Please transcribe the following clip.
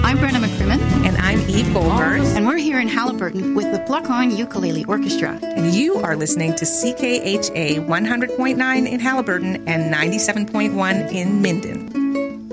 I'm Brenna McCrimmon. And I'm Eve Goldberg. And we're here in Haliburton with the Pluckhorn Ukulele Orchestra. And you are listening to CKHA 100.9 in Haliburton and 97.1 in Minden.